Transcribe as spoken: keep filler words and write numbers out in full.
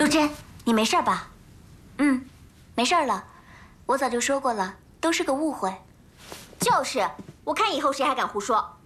陆真，你没事吧？嗯，没事了。我早就说过了，都是个误会。 就是，我看以后谁还敢胡说。